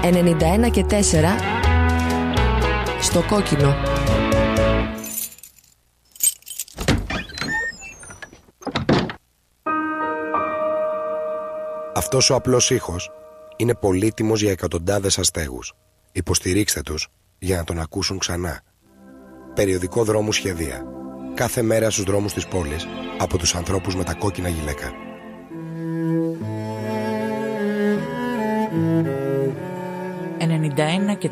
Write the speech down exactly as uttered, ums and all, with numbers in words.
ενενήντα ένα και τέσσερα στο κόκκινο. Αυτός ο απλός ήχος είναι πολύτιμος για εκατοντάδες αστέγους. Υποστηρίξτε τους για να τον ακούσουν ξανά. Περιοδικό Δρόμου Σχεδία. Κάθε μέρα στους δρόμους της πόλης από τους ανθρώπους με τα κόκκινα γυλαίκα. ενενήντα ένα και